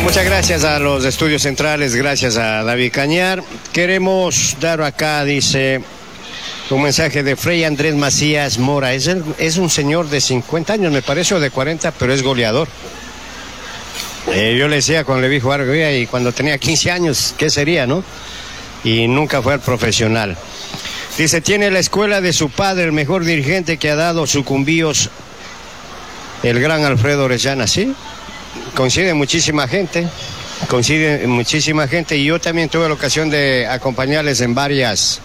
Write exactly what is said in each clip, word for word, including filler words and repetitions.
Muchas gracias a los estudios centrales, gracias a David Cañar. Queremos dar acá, dice, un mensaje de Frei Andrés Macías Mora. Es, el, es un señor de cincuenta años, me parece, o de cuarenta, pero es goleador. Eh, yo le decía cuando le vi jugar, y cuando tenía quince años, ¿qué sería, no? Y nunca fue al profesional. Dice, tiene la escuela de su padre, el mejor dirigente que ha dado Sucumbíos, el gran Alfredo Orellana, ¿sí? Coincide muchísima gente, coincide muchísima gente, y yo también tuve la ocasión de acompañarles en varias,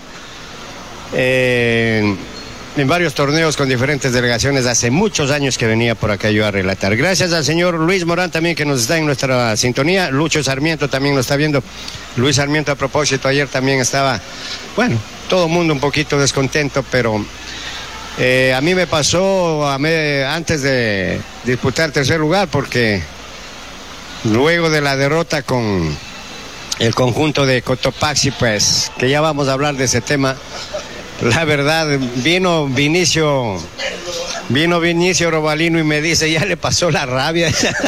eh, en varios torneos con diferentes delegaciones, hace muchos años que venía por acá yo a relatar. Gracias al señor Luis Morán también, que nos está en nuestra sintonía. Lucho Sarmiento también lo está viendo. Luis Sarmiento, a propósito, ayer también estaba, bueno, todo el mundo un poquito descontento, pero eh, a mí me pasó a me, antes de disputar tercer lugar, porque luego de la derrota con el conjunto de Cotopaxi, pues, que ya vamos a hablar de ese tema, la verdad, vino Vinicio, vino Vinicio Robalino y me dice, ya le pasó la rabia.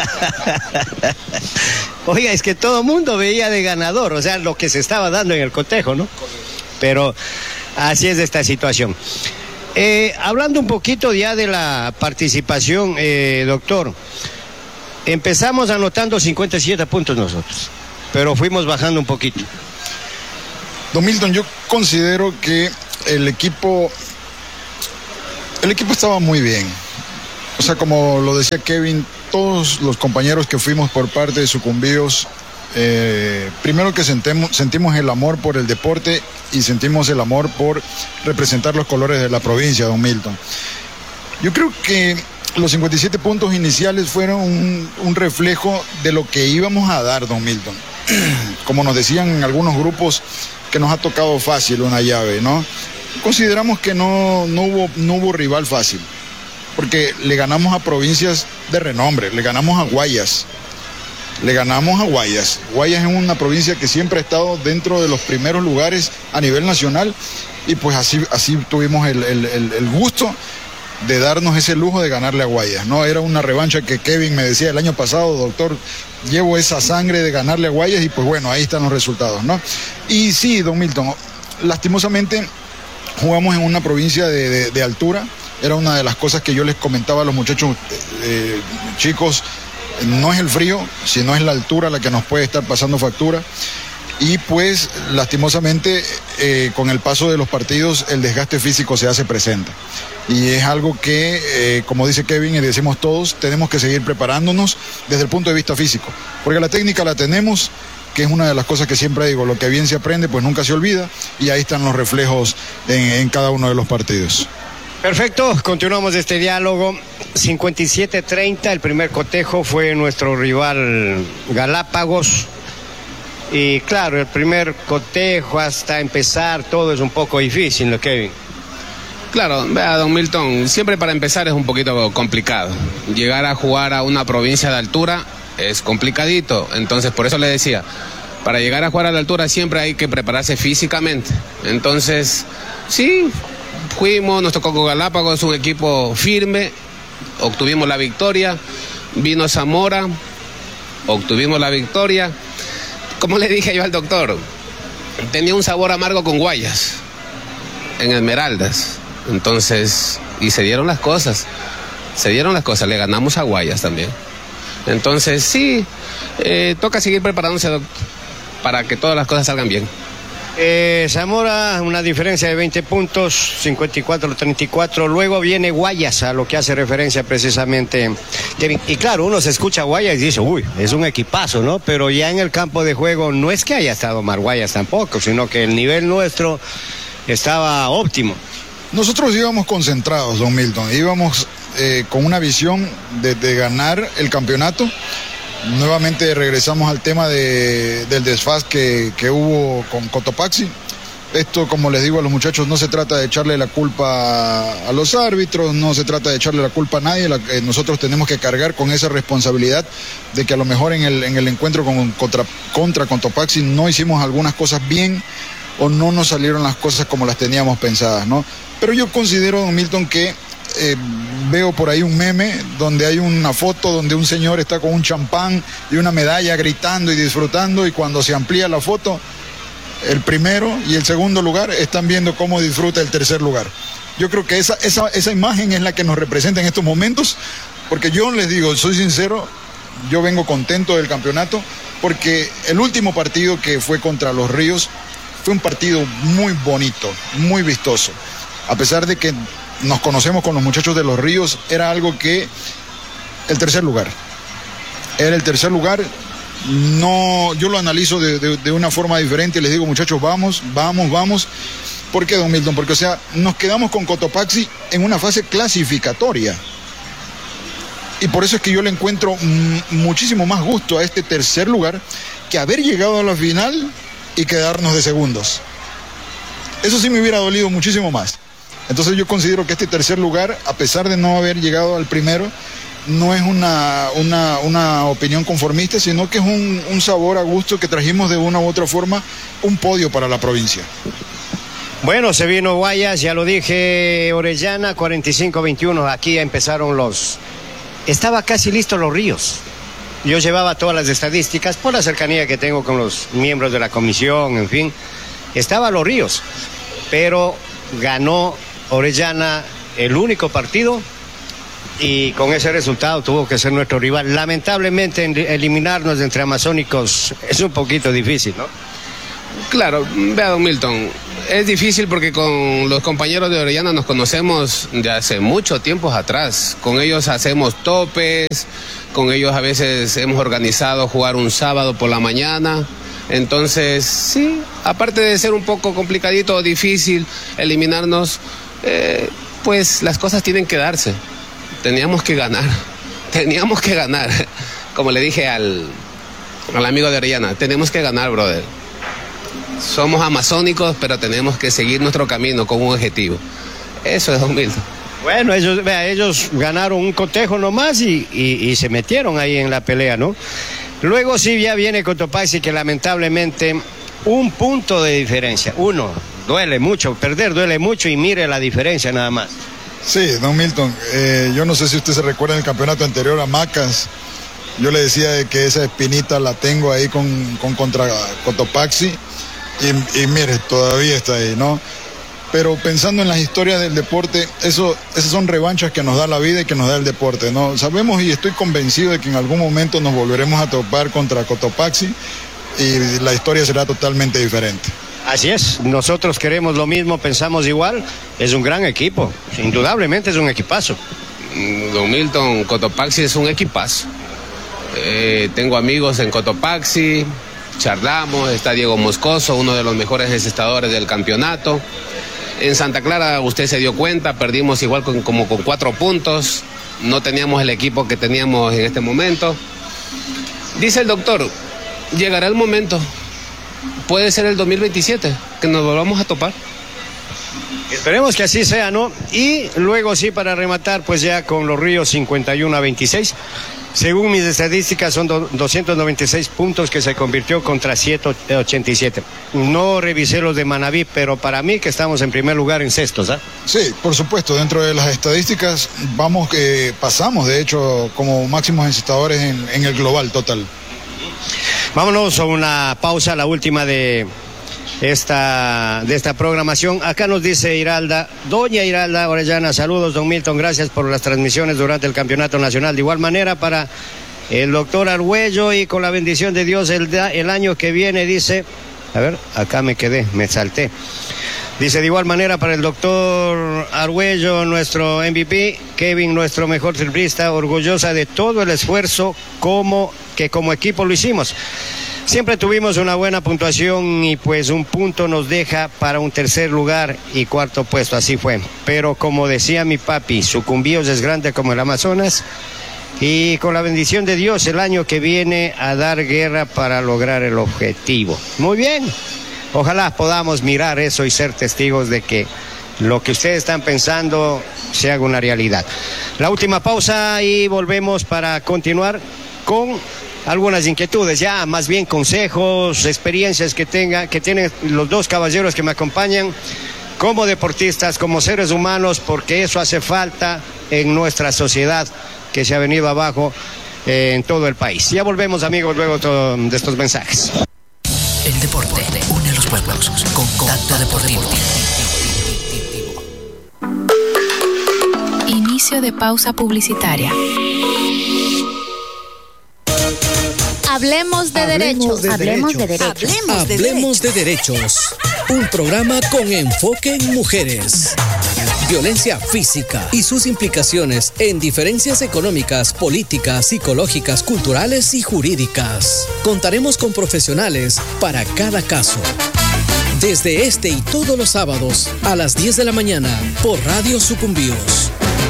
Oiga, es que todo el mundo veía de ganador, o sea, lo que se estaba dando en el cotejo, ¿no? Pero así es esta situación. Eh, hablando un poquito ya de la participación, eh, doctor, empezamos anotando cincuenta y siete puntos nosotros, pero fuimos bajando un poquito. Don Milton, yo considero que el equipo, el equipo estaba muy bien. O sea, como lo decía Kevin, todos los compañeros que fuimos por parte de Sucumbíos, eh, primero que sentemos, sentimos el amor por el deporte y sentimos el amor por representar los colores de la provincia, don Milton. Yo creo que los cincuenta y siete puntos iniciales fueron un, un reflejo de lo que íbamos a dar, don Milton. Como nos decían en algunos grupos, que nos ha tocado fácil una llave, ¿no? Consideramos que no, no, hubo, no hubo rival fácil, porque le ganamos a provincias de renombre, le ganamos a Guayas, le ganamos a Guayas. Guayas es una provincia que siempre ha estado dentro de los primeros lugares a nivel nacional, y pues así, así tuvimos el, el, el, el gusto de darnos ese lujo de ganarle a Guayas, ¿no? Era una revancha que Kevin me decía el año pasado, doctor, llevo esa sangre de ganarle a Guayas, y pues bueno, ahí están los resultados, ¿no? Y sí, don Milton, lastimosamente jugamos en una provincia de, de, de altura. Era una de las cosas que yo les comentaba a los muchachos, eh, chicos, no es el frío, sino es la altura la que nos puede estar pasando factura. Y pues lastimosamente eh, con el paso de los partidos el desgaste físico se hace presente, y es algo que eh, como dice Kevin y decimos todos, tenemos que seguir preparándonos desde el punto de vista físico, porque la técnica la tenemos, que es una de las cosas que siempre digo, lo que bien se aprende pues nunca se olvida, y ahí están los reflejos en, en cada uno de los partidos. Perfecto, continuamos este diálogo. cincuenta y siete treinta, el primer cotejo fue nuestro rival Galápagos. Y claro, el primer cotejo hasta empezar todo es un poco difícil, ¿no, Kevin? Claro, vea, don Milton, siempre para empezar es un poquito complicado. Llegar a jugar a una provincia de altura es complicadito, entonces por eso le decía, para llegar a jugar a la altura siempre hay que prepararse físicamente. Entonces, sí, fuimos, nos tocó con Galápagos, un equipo firme, obtuvimos la victoria, vino Zamora, obtuvimos la victoria. Como le dije yo al doctor, tenía un sabor amargo con Guayas, en Esmeraldas. Entonces, y se dieron las cosas, se dieron las cosas, le ganamos a Guayas también. Entonces, sí, eh, toca seguir preparándose, doctor, para que todas las cosas salgan bien. Eh, Zamora, una diferencia de veinte puntos, cincuenta y cuatro a treinta y cuatro. Luego viene Guayas, a lo que hace referencia precisamente Kevin. Y claro, uno se escucha a Guayas y dice, uy, es un equipazo, ¿no? Pero ya en el campo de juego no es que haya estado mal Guayas tampoco, sino que el nivel nuestro estaba óptimo. Nosotros íbamos concentrados, don Milton, íbamos eh, con una visión de, de ganar el campeonato. Nuevamente regresamos al tema de, del desfaz que, que hubo con Cotopaxi. Esto, como les digo a los muchachos, no se trata de echarle la culpa a los árbitros, no se trata de echarle la culpa a nadie. La, eh, nosotros tenemos que cargar con esa responsabilidad de que a lo mejor en el, en el encuentro con, contra, contra Cotopaxi no hicimos algunas cosas bien, o no nos salieron las cosas como las teníamos pensadas, ¿no? Pero yo considero, don Milton, que eh, veo por ahí un meme donde hay una foto donde un señor está con un champán y una medalla gritando y disfrutando, y cuando se amplía la foto, el primero y el segundo lugar están viendo cómo disfruta el tercer lugar. Yo creo que esa, esa, esa imagen es la que nos representa en estos momentos, porque yo les digo, soy sincero, yo vengo contento del campeonato, porque el último partido que fue contra los Ríos fue un partido muy bonito, muy vistoso. A pesar de que nos conocemos con los muchachos de los Ríos, era algo que, el tercer lugar, era el tercer lugar, no, yo lo analizo de, de, de una forma diferente, les digo, muchachos, vamos, vamos, vamos. ¿Por qué, don Milton? Porque, o sea, nos quedamos con Cotopaxi en una fase clasificatoria. Y por eso es que yo le encuentro muchísimo más gusto a este tercer lugar que haber llegado a la final y quedarnos de segundos. Eso sí me hubiera dolido muchísimo más. Entonces yo considero que este tercer lugar, a pesar de no haber llegado al primero, no es una, una, una opinión conformista, sino que es un, un sabor a gusto que trajimos de una u otra forma un podio para la provincia. Bueno, se vino Guayas, ya lo dije, Orellana, cuarenta y cinco veintiuno, aquí empezaron los... Estaba casi listo los Ríos. Yo llevaba todas las estadísticas por la cercanía que tengo con los miembros de la comisión, en fin. Estaba los Ríos, pero ganó Orellana el único partido y con ese resultado tuvo que ser nuestro rival. Lamentablemente eliminarnos de entre amazónicos es un poquito difícil, ¿no? Claro, vea, don Milton, es difícil porque con los compañeros de Orellana nos conocemos de hace mucho tiempo atrás. Con ellos hacemos topes, con ellos a veces hemos organizado jugar un sábado por la mañana. Entonces, sí, aparte de ser un poco complicadito o difícil eliminarnos, eh, pues las cosas tienen que darse. Teníamos que ganar, teníamos que ganar. Como le dije al, al amigo de Orellana, tenemos que ganar, brother. Somos amazónicos, pero tenemos que seguir nuestro camino con un objetivo. Eso es, don Milton. Bueno, ellos, vea, ellos ganaron un cotejo nomás y, y, y se metieron ahí en la pelea, ¿no? Luego sí ya viene Cotopaxi, que lamentablemente un punto de diferencia. Uno, duele mucho, perder duele mucho y mire la diferencia nada más. Sí, don Milton, eh, yo no sé si usted se recuerda en el campeonato anterior a Macas. Yo le decía de que esa espinita la tengo ahí con, con contra Cotopaxi. Y, y mire, todavía está ahí, ¿no? Pero pensando en las historias del deporte, eso, esas son revanchas que nos da la vida y que nos da el deporte, ¿no? Sabemos y estoy convencido de que en algún momento nos volveremos a topar contra Cotopaxi y la historia será totalmente diferente. Así es, nosotros queremos lo mismo, pensamos igual, es un gran equipo, indudablemente es un equipazo. Don Milton, Cotopaxi es un equipazo. Eh, tengo amigos en Cotopaxi, charlamos, está Diego Moscoso, uno de los mejores encestadores del campeonato. En Santa Clara, usted se dio cuenta, perdimos igual con, como con cuatro puntos, no teníamos el equipo que teníamos en este momento. Dice el doctor, llegará el momento, puede ser el dos mil veintisiete, que nos volvamos a topar. Esperemos que así sea, ¿no? Y luego sí, para rematar, pues ya con los Ríos cincuenta y uno a veintiséis. Según mis estadísticas son doscientos noventa y seis puntos que se convirtió contra ciento ochenta y siete. No revisé los de Manabí, pero para mí que estamos en primer lugar en sextos, ¿ah? ¿eh? Sí, por supuesto, dentro de las estadísticas vamos que eh, pasamos, de hecho, como máximos encestadores en, en el global total. Vámonos a una pausa, la última de esta, de esta programación. Acá nos dice Iralda, doña Iralda Orellana, saludos, don Milton, gracias por las transmisiones durante el Campeonato Nacional. De igual manera para el doctor Argüello y con la bendición de Dios el, el año que viene, dice, a ver, acá me quedé, me salté. Dice, de igual manera para el doctor Argüello, nuestro M V P, Kevin, nuestro mejor triplista, orgullosa de todo el esfuerzo como que como equipo lo hicimos. Siempre tuvimos una buena puntuación y pues un punto nos deja para un tercer lugar y cuarto puesto, así fue. Pero como decía mi papi, sucumbíos es grande como el Amazonas y con la bendición de Dios el año que viene a dar guerra para lograr el objetivo. Muy bien, ojalá podamos mirar eso y ser testigos de que lo que ustedes están pensando se haga una realidad. La última pausa y volvemos para continuar con algunas inquietudes, ya más bien consejos, experiencias que tenga, que tienen los dos caballeros que me acompañan como deportistas, como seres humanos, porque eso hace falta en nuestra sociedad que se ha venido abajo eh, en todo el país. Ya volvemos, amigos, luego todo, de estos mensajes. El deporte une a los pueblos con Contacto Deportivo. Inicio de pausa publicitaria. Hablemos de Hablemos derechos. de Hablemos de derechos. derechos. Hablemos de Hablemos de derechos. Un programa con enfoque en mujeres. Violencia física y sus implicaciones en diferencias económicas, políticas, psicológicas, culturales y jurídicas. Contaremos con profesionales para cada caso. Desde este y todos los sábados a las diez de la mañana por Radio Sucumbíos.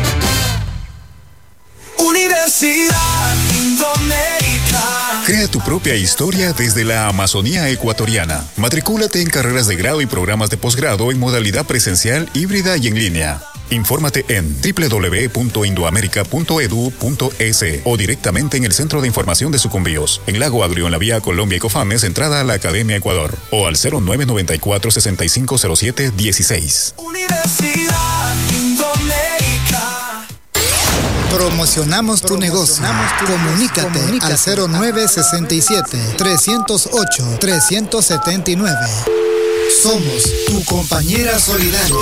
Universidad Indoamérica. Crea tu propia historia desde la Amazonía ecuatoriana. Matricúlate en carreras de grado y programas de posgrado en modalidad presencial, híbrida y en línea. Infórmate en doble u doble u doble u punto indoamerica punto e d u punto e s o directamente en el Centro de Información de Sucumbíos, en Lago Agrio, en la vía Colombia y Cofames, entrada a la Academia Ecuador, o al cero nueve nueve cuatro, seis cinco cero siete, dieciséis. Universidad Indoamérica. Promocionamos tu negocio. Comunícate al cero nueve seis siete, tres cero ocho, tres siete nueve. Somos tu compañera solidaria.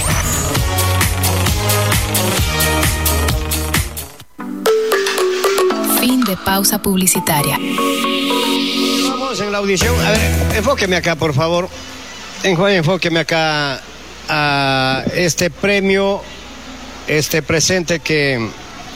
Fin de pausa publicitaria. Vamos en la audición. A ver, enfóqueme acá, por favor. Enfóqueme acá a este premio, este presente que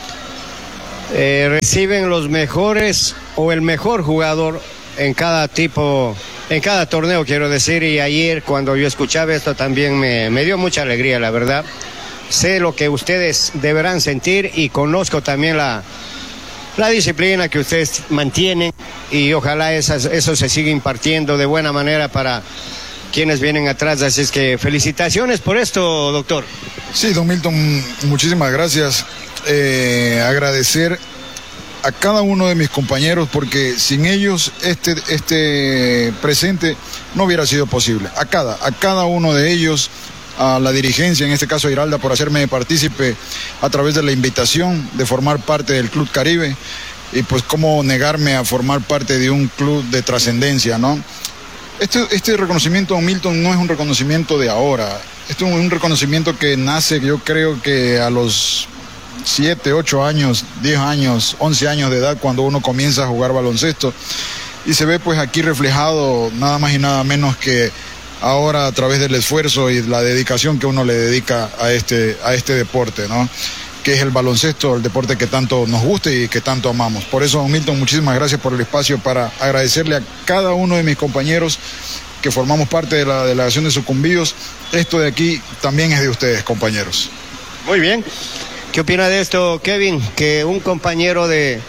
eh, reciben los mejores o el mejor jugador en cada tipo, en cada torneo, quiero decir. Y ayer, cuando yo escuchaba esto, también me, me dio mucha alegría, la verdad. Sé lo que ustedes deberán sentir y conozco también la, la disciplina que ustedes mantienen, y ojalá esas, eso se siga impartiendo de buena manera para quienes vienen atrás. Así es que felicitaciones por esto, doctor. Sí, don Milton, muchísimas gracias. Eh, agradecer a cada uno de mis compañeros, porque sin ellos este, este presente no hubiera sido posible. A cada, a cada uno de ellos, a la dirigencia, en este caso a Iralda, por hacerme partícipe a través de la invitación de formar parte del Club Caribe, y pues cómo negarme a formar parte de un club de trascendencia, ¿no? Este, este reconocimiento, don Milton, no es un reconocimiento de ahora. Esto es un reconocimiento que nace, yo creo que a los siete, ocho años, diez años, once años de edad, cuando uno comienza a jugar baloncesto, y se ve pues aquí reflejado nada más y nada menos que ahora a través del esfuerzo y la dedicación que uno le dedica a este, a este deporte, ¿no? Que es el baloncesto, el deporte que tanto nos gusta y que tanto amamos. Por eso, don Milton, muchísimas gracias por el espacio para agradecerle a cada uno de mis compañeros que formamos parte de la delegación de Sucumbíos. Esto de aquí también es de ustedes, compañeros. Muy bien. ¿Qué opina de esto, Kevin? Que un compañero de,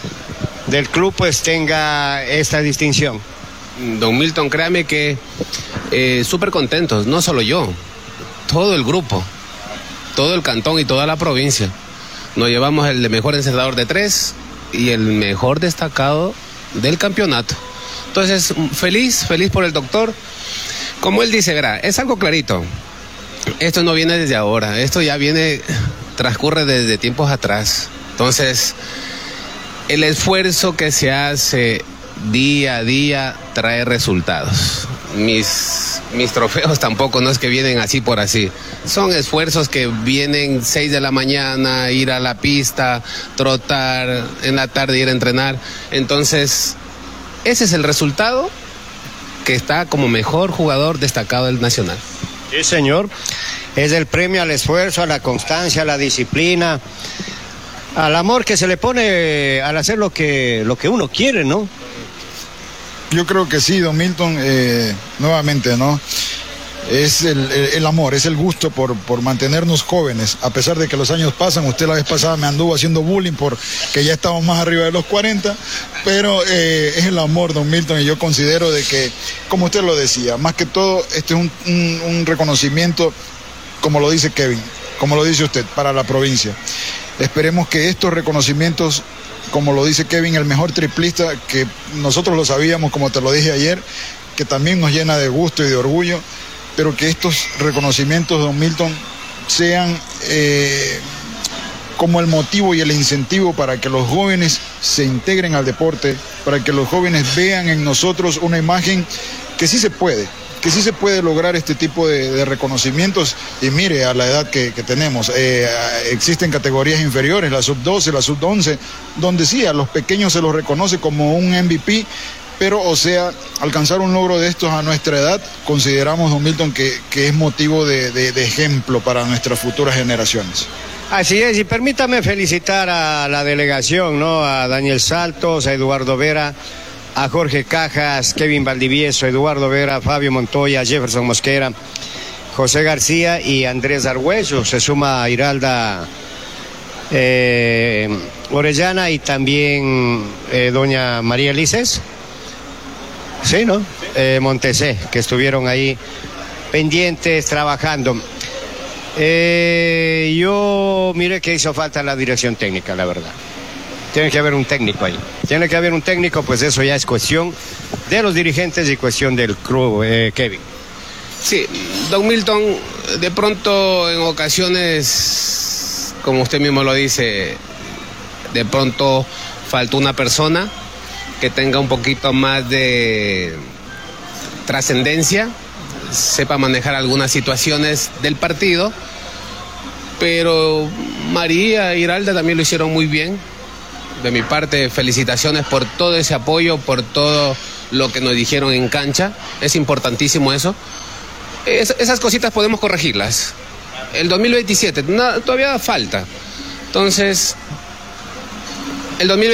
del club pues tenga esta distinción. Don Milton, créame que eh, súper contentos, no solo yo, todo el grupo, todo el cantón y toda la provincia. Nos llevamos el de mejor encestador de tres y el mejor destacado del campeonato. Entonces, feliz, feliz por el doctor. Como él dice, verá, es algo clarito. Esto no viene desde ahora, esto ya viene, transcurre desde tiempos atrás. Entonces, el esfuerzo que se hace día a día trae resultados. Mis, mis trofeos tampoco no es que vienen así por así. Son esfuerzos que vienen seis de la mañana, ir a la pista, trotar, en la tarde ir a entrenar. Entonces, ese es el resultado que está como mejor jugador destacado del Nacional. Sí, señor. Es el premio al esfuerzo, a la constancia, a la disciplina, al amor que se le pone al hacer lo que, lo que uno quiere, ¿no? Yo creo que sí, don Milton, eh, nuevamente, ¿no? Es el, el, el amor, es el gusto por, por mantenernos jóvenes, a pesar de que los años pasan. Usted la vez pasada me anduvo haciendo bullying porque ya estamos más arriba de los cuarenta, pero eh, es el amor, don Milton, y yo considero de que, como usted lo decía, más que todo, este es un, un, un reconocimiento, como lo dice Kevin, como lo dice usted, para la provincia. Esperemos que estos reconocimientos, como lo dice Kevin, el mejor triplista, que nosotros lo sabíamos, como te lo dije ayer, que también nos llena de gusto y de orgullo, pero que estos reconocimientos, don Milton, sean eh, como el motivo y el incentivo para que los jóvenes se integren al deporte, para que los jóvenes vean en nosotros una imagen que sí se puede, que sí se puede lograr este tipo de, de reconocimientos. Y mire, a la edad que, que tenemos, eh, existen categorías inferiores, la sub doce, la sub once, donde sí, a los pequeños se los reconoce como un M V P, pero, o sea, alcanzar un logro de estos a nuestra edad, consideramos, don Milton, que, que es motivo de, de, de ejemplo para nuestras futuras generaciones. Así es, y permítame felicitar a la delegación, ¿no? A Daniel Saltos, a Eduardo Vera, a Jorge Cajas, Kevin Valdivieso, Eduardo Vera, Fabio Montoya, Jefferson Mosquera, José García y Andrés Argüello. Se suma a Iralda eh, Orellana y también eh, doña María Lices. Sí, ¿no? Eh, Montesé, que estuvieron ahí pendientes, trabajando. Eh, yo mire que hizo falta la dirección técnica, la verdad. Tiene que haber un técnico ahí. Tiene que haber un técnico, pues eso ya es cuestión de los dirigentes y cuestión del club, eh, Kevin. Sí, don Milton, de pronto en ocasiones, como usted mismo lo dice, de pronto falta una persona que tenga un poquito más de trascendencia, sepa manejar algunas situaciones del partido, pero María e Iralda también lo hicieron muy bien. De mi parte, felicitaciones por todo ese apoyo, por todo lo que nos dijeron en cancha. Es importantísimo eso. Es, esas cositas podemos corregirlas. El dos mil veintisiete, no, todavía falta. Entonces, el dos mil